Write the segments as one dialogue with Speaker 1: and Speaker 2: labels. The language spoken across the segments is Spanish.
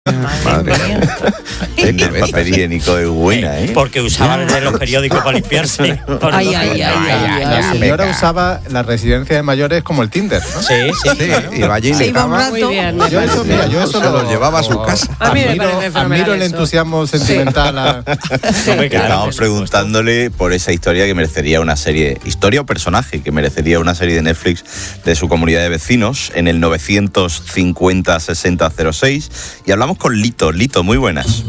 Speaker 1: Madre mía.
Speaker 2: El papel higiénico es buena, ¿eh?
Speaker 3: Porque usaban de los periódicos para limpiarse.
Speaker 1: La señora usaba la residencia de mayores como el Tinder, ¿no?
Speaker 3: Sí.
Speaker 2: Iba allí y
Speaker 4: Se iba un rato.
Speaker 5: Muy bien.
Speaker 1: Yo eso
Speaker 2: se los llevaba a su casa.
Speaker 5: A mí me parece fenomenal
Speaker 1: admiro el
Speaker 5: eso.
Speaker 1: entusiasmo sentimental.
Speaker 2: Estábamos preguntándole por esa historia que merecería una serie, historia o personaje que merecería una serie de Netflix de su comunidad de vecinos en el 950-6006 y hablamos con Lito. Lito, muy buenas.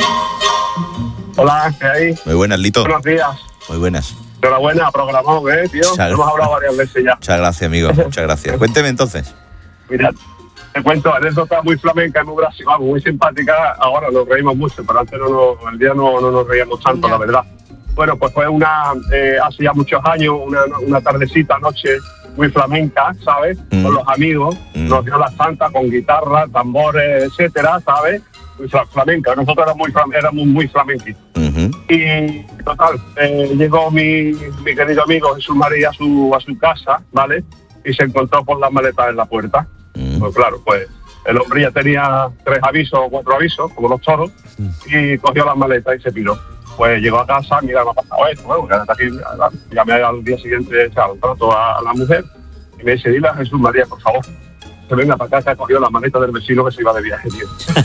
Speaker 6: Hola, ¿qué hay?
Speaker 2: Muy buenas, Lito.
Speaker 6: Buenos días.
Speaker 2: Muy buenas.
Speaker 6: Enhorabuena, programado, tío?
Speaker 2: Muchas
Speaker 6: Hemos hablado varias veces ya.
Speaker 2: Muchas gracias, amigo. Muchas gracias. Cuénteme entonces.
Speaker 6: Mira, te cuento anécdota muy flamenca, muy brasileña, muy simpática. Ahora nos reímos mucho, pero antes el día no nos reíamos tanto, la verdad. Bueno, pues fue hace ya muchos años, una tardecita, noche muy flamenca, ¿sabes? Con los amigos, nos dio la santa con guitarra, tambores, etcétera, ¿sabes? Muy flamenca, nosotros éramos muy flamenquitos. Y total, llegó mi querido amigo Jesús María a su casa, ¿vale? Y se encontró con las maletas en la puerta. Pues claro, pues el hombre ya tenía 3 avisos o 4 avisos, como los toros, y cogió las maletas y se piró. Pues llegó a casa, mira, me ha pasado esto, bueno, quédate aquí, llamé al día siguiente, al trato a la mujer, y me dice, dile a Jesús María, por favor, que venga para acá, que ha cogido la maleta del vecino que se iba de viaje, tío.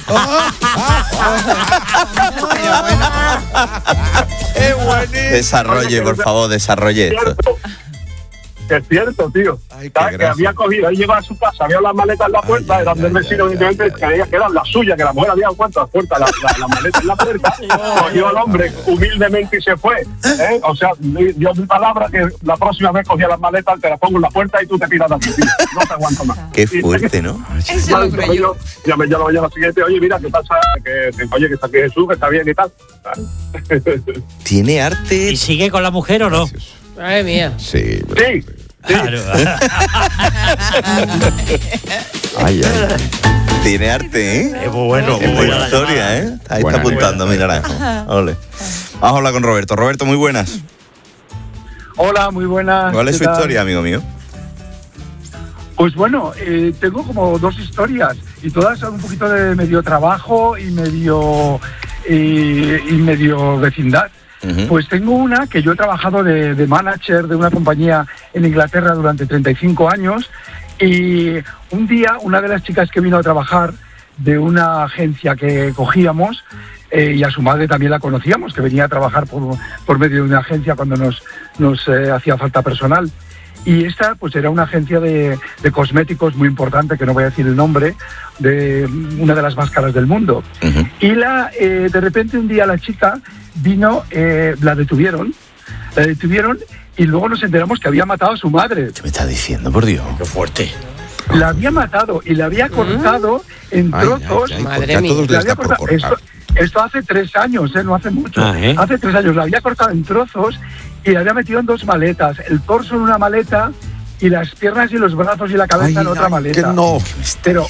Speaker 2: Desarrolle, por favor, desarrolle esto.
Speaker 6: Es cierto, tío.
Speaker 2: Ay,
Speaker 6: que había cogido, él llegó a su casa, había las maletas en la puerta, eran del vecino, evidentemente, creía que eran las suyas, que la mujer había dado cuenta las puertas, la maleta en la puerta, cogió al hombre humildemente y se fue. O sea, dio mi palabra que la próxima vez cogía las maletas, te las pongo en la puerta y tú te piras de aquí, tío. No te aguanto más.
Speaker 2: Qué fuerte, ¿no?
Speaker 5: Eso lo creo yo.
Speaker 6: Ya me llamo la siguiente, oye, mira, ¿qué pasa? Que está aquí Jesús, que está bien y tal.
Speaker 2: Tiene arte.
Speaker 3: ¿Y sigue con la mujer o no?
Speaker 5: Madre mía.
Speaker 1: Sí.
Speaker 6: Sí.
Speaker 3: Claro.
Speaker 1: Ay.
Speaker 2: Tiene arte, ¿eh?
Speaker 3: Es muy bueno,
Speaker 2: Es
Speaker 3: muy buena
Speaker 2: buena
Speaker 3: la
Speaker 2: historia,
Speaker 3: llamada.
Speaker 2: ¿eh? Ahí
Speaker 1: Buena
Speaker 2: está apuntando, mi naranjo. Ole. Vamos a hablar con Roberto. Roberto, muy buenas.
Speaker 7: Hola, muy buenas.
Speaker 2: ¿Cuál es
Speaker 7: ¿Qué
Speaker 2: su
Speaker 7: tal?
Speaker 2: historia, amigo mío?
Speaker 7: Pues bueno, tengo como 2 historias y todas son un poquito de medio trabajo y medio vecindad. Pues tengo una que yo he trabajado de manager de una compañía en Inglaterra durante 35 años y un día una de las chicas que vino a trabajar de una agencia que cogíamos y a su madre también la conocíamos, que venía a trabajar por medio de una agencia cuando nos hacía falta personal. Y esta pues era una agencia de cosméticos muy importante, que no voy a decir el nombre, de una de las más caras del mundo. Y de repente un día la chica vino, la detuvieron y luego nos enteramos que había matado a su madre.
Speaker 2: ¿Qué me estás diciendo, por Dios?
Speaker 3: Qué fuerte.
Speaker 7: La había matado y la había cortado en trozos.
Speaker 5: Madre mía.
Speaker 1: Todos
Speaker 7: La
Speaker 1: les
Speaker 7: había
Speaker 1: está por
Speaker 7: cortado.
Speaker 1: cortar.
Speaker 7: Esto hace 3 años, no hace mucho. Hace 3 años la había cortado en trozos y la había metido en 2 maletas. El torso en una maleta y las piernas y los brazos y la cabeza en otra maleta.
Speaker 1: Que no.
Speaker 7: Pero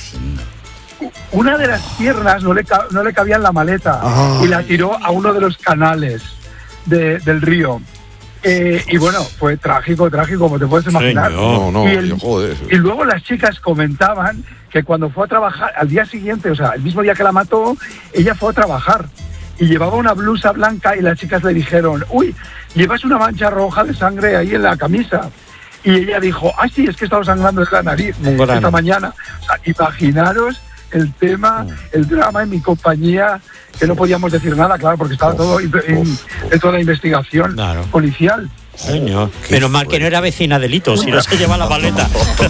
Speaker 7: una de las piernas no le cabía en la maleta y la tiró a uno de los canales del río. Y bueno, fue trágico, como te puedes imaginar.
Speaker 1: No,
Speaker 7: y,
Speaker 1: joder.
Speaker 7: y luego las chicas comentaban que cuando fue a trabajar, al día siguiente, o sea, el mismo día que la mató, ella fue a trabajar y llevaba una blusa blanca y las chicas le dijeron, uy, llevas una mancha roja de sangre ahí en la camisa. Y ella dijo, sí, es que he estado sangrando de la nariz esta mañana. O sea, imaginaros el tema, el drama en mi compañía, que no podíamos decir nada, claro, porque estaba todo en toda la investigación policial.
Speaker 3: Señor. Menos mal que no era vecina de Lito, si no se lleva la maleta.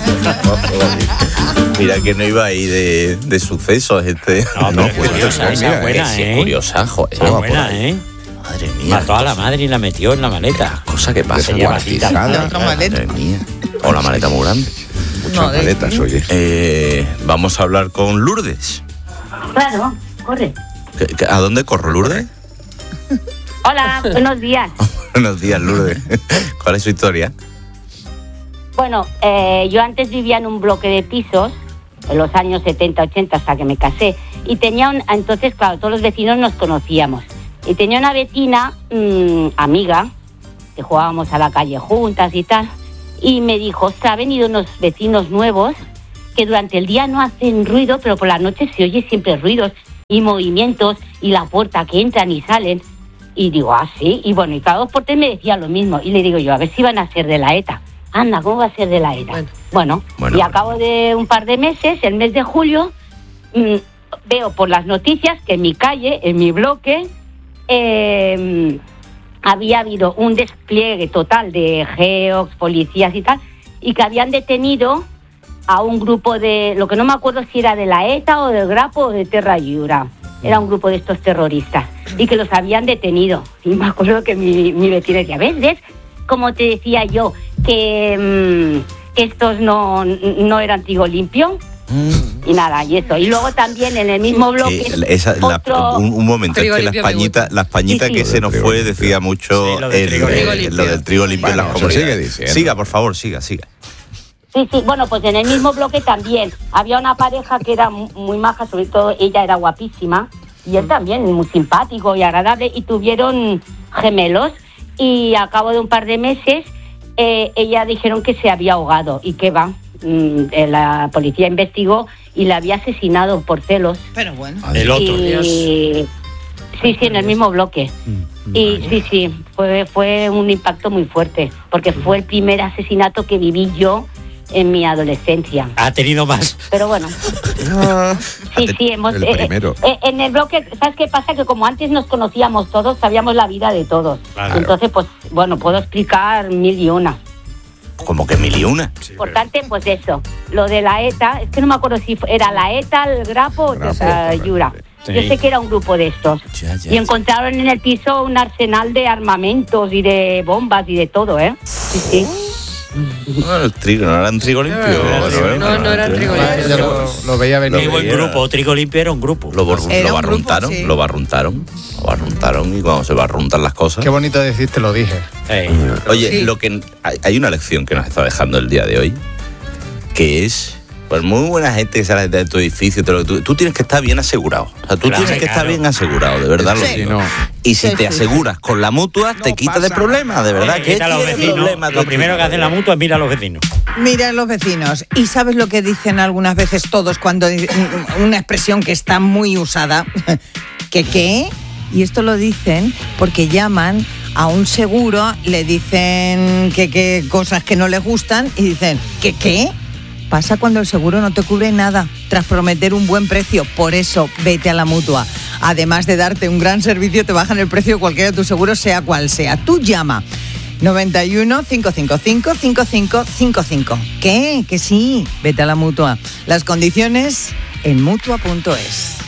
Speaker 2: Mira que no iba ahí de sucesos
Speaker 3: No, curiosa, esa buena,
Speaker 2: curiosa, joder.
Speaker 3: Esa buena,
Speaker 2: Madre mía.
Speaker 3: Mató a la madre y la metió en la maleta.
Speaker 2: Cosa que pasa.
Speaker 1: Descuartizada.
Speaker 2: Madre mía. O la maleta muy grande.
Speaker 1: Muchas maletas, oye.
Speaker 2: Vamos a hablar con Lourdes.
Speaker 8: Claro, corre.
Speaker 2: ¿A dónde corro, Lourdes?
Speaker 8: Hola, buenos días.
Speaker 2: Buenos días, Lourdes. ¿Cuál es su historia?
Speaker 8: Bueno, yo antes vivía en un bloque de pisos, en los años 70, 80, hasta que me casé. Y entonces, claro, todos los vecinos nos conocíamos. Y tenía una vecina, amiga, que jugábamos a la calle juntas y tal. Y me dijo, ha venido unos vecinos nuevos que durante el día no hacen ruido, pero por la noche se oye siempre ruidos. y movimientos y la puerta que entran y salen. Y digo, ah, sí. Y bueno, y cada 2 por 3 me decía lo mismo. Y le digo yo, a ver si van a ser de la ETA. Anda, ¿cómo va a ser de la ETA? Bueno, y a cabo de un par de meses, el mes de julio, veo por las noticias que en mi calle, en mi bloque, había habido un despliegue total de geox, policías y tal, y que habían detenido a un grupo de, lo que no me acuerdo si era de la ETA o del Grapo o de Terra Lliure. Era un grupo de estos terroristas y que los habían detenido. Y me acuerdo que mi vecina decía, ¿ves? Como te decía yo, que estos no eran trigo limpio. Y nada, y eso. Y luego también en el mismo bloque...
Speaker 2: un momento, es que las pañitas que se nos fue decía mucho lo del trigo limpio en las comunidades. Siga, por favor, siga. Sí,
Speaker 8: bueno, pues en el mismo bloque también había una pareja que era muy maja, sobre todo ella era guapísima, y él también, muy simpático y agradable, y tuvieron gemelos, y a cabo de un par de meses, ella dijeron que se había ahogado, y que va, la policía investigó y la había asesinado por celos.
Speaker 5: Pero bueno.
Speaker 3: El otro.
Speaker 8: Sí, en el mismo bloque. Y sí, fue un impacto muy fuerte, porque fue el primer asesinato que viví yo en mi adolescencia.
Speaker 3: Ha tenido más.
Speaker 8: Pero bueno. Sí, hemos... en el bloque, ¿sabes qué pasa? Que como antes nos conocíamos todos, sabíamos la vida de todos. Claro. Entonces, pues, bueno, puedo explicar 1000 y una.
Speaker 2: ¿Cómo que 1000 y una?
Speaker 8: Importante, pues eso. Lo de la ETA, es que no me acuerdo si era la ETA, el Grapo o Terra Lliure. Sí. Yo sé que era un grupo de estos. Y encontraron en el piso un arsenal de armamentos y de bombas y de todo, ¿eh? Sí.
Speaker 2: No eran trigo limpio.
Speaker 5: No eran trigo limpio.
Speaker 1: Lo veía venir.
Speaker 3: Qué buen grupo, trigo limpio era un grupo.
Speaker 2: Lo barruntaron y cuando se barruntan las cosas.
Speaker 1: Qué bonito decir, te lo dije.
Speaker 2: Oye, lo que hay una lección que nos está dejando el día de hoy, que es, pues muy buena gente que sale de tu edificio, tú tienes que estar bien asegurado. O sea, tú tienes que estar bien asegurado, de verdad. Y si te aseguras con la mutua, te quitas de problemas, de verdad.
Speaker 3: Que a los vecinos. Lo primero que hace la mutua es mirar a los vecinos.
Speaker 4: Mira a los vecinos. ¿Y sabes lo que dicen algunas veces todos cuando una expresión que está muy usada? ¿Qué? Y esto lo dicen porque llaman a un seguro, le dicen que cosas que no les gustan y dicen, ¿qué? Pasa cuando el seguro no te cubre nada, tras prometer un buen precio. Por eso, vete a la Mutua. Además de darte un gran servicio, te bajan el precio de cualquiera de tus seguros, sea cual sea. Tú llama 91 555 5555. ¿Qué? Que sí, vete a la Mutua. Las condiciones en Mutua.es.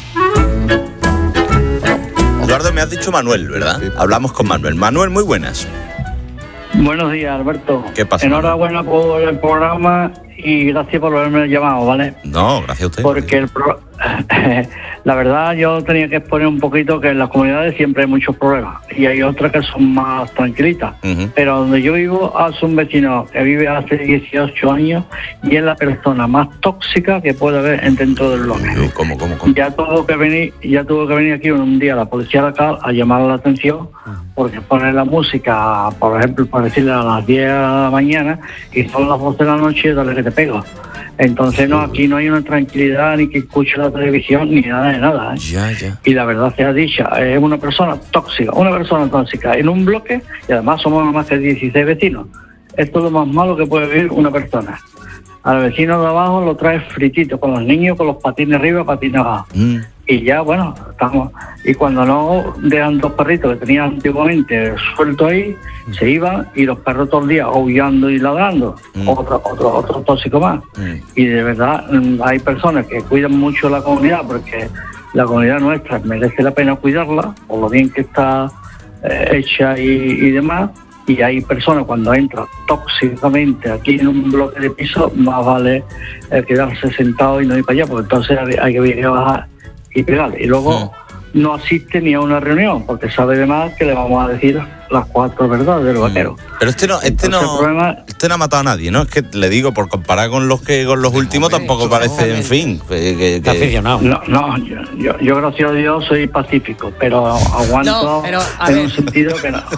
Speaker 2: Eduardo, me has dicho Manuel, ¿verdad? Sí. Hablamos con Manuel. Manuel, muy buenas.
Speaker 9: Buenos días, Alberto.
Speaker 2: ¿Qué pasa?
Speaker 9: Enhorabuena por el programa y gracias por haberme llamado, ¿vale?
Speaker 2: No, gracias a usted.
Speaker 9: Porque la verdad yo tenía que exponer un poquito que en las comunidades siempre hay muchos problemas y hay otras que son más tranquilitas. Pero donde yo vivo hace un vecino que vive hace 18 años y es la persona más tóxica que puede haber dentro del bloque.
Speaker 2: ¿Cómo?
Speaker 9: Ya tuvo que venir aquí un día la policía local a llamar la atención porque pone la música, por ejemplo, para decirle a las 10 de la mañana y son las 12 de la noche y dale que te pego. Entonces aquí no hay una tranquilidad ni que escuche la televisión ni nada de nada, ¿eh?
Speaker 2: Ya.
Speaker 9: Y la verdad sea dicha, es una persona tóxica en un bloque y además somos más de 16 vecinos. Esto es lo más malo que puede vivir una persona. Al vecino de abajo lo trae fritito, con los niños con los patines arriba, patines abajo. Y ya, bueno, estamos... Y cuando no dejan 2 perritos que tenían antiguamente sueltos ahí, se iban y los perros todo el día aullando y ladrando. Otro tóxico más. Y de verdad hay personas que cuidan mucho la comunidad porque la comunidad nuestra merece la pena cuidarla, por lo bien que está hecha y demás. Y hay personas cuando entran tóxicamente aquí en un bloque de piso, más vale quedarse sentado y no ir para allá, porque entonces hay que venir a bajar y pegar. Y luego no asiste ni a una reunión, porque sabe de más que le vamos a decir las 4 verdades del vaquero.
Speaker 2: Pero este no ha matado a nadie, ¿no? Es que le digo, por comparar con los últimos, tampoco parece, en fin.
Speaker 3: Está aficionado.
Speaker 9: No, yo gracias a Dios soy pacífico, pero aguanto en un sentido que no.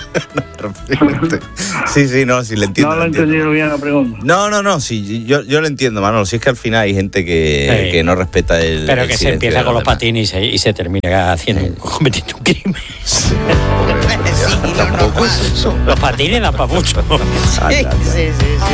Speaker 2: Sí, no, sí le entiendo.
Speaker 9: No lo he entendido bien la pregunta.
Speaker 2: No, sí, yo lo entiendo, Manolo. Si es que al final hay gente que no respeta el.
Speaker 3: Pero que se empieza con los patines y se termina cometiendo un crimen.
Speaker 4: Sí,
Speaker 3: Los patines dan para mucho.
Speaker 4: sí.